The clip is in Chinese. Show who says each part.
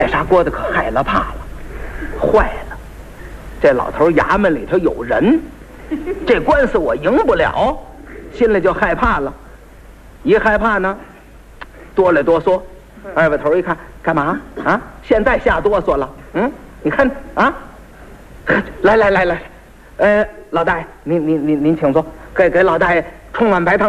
Speaker 1: 砂锅子可害了怕了，坏了，这老头衙门里头有人，这官司我赢不了，心里就害怕了。一害怕呢，哆里哆嗦。二把头一看，干嘛啊？现在吓哆嗦了。你看啊，来，老大爷，您请坐，给老大爷冲碗白汤。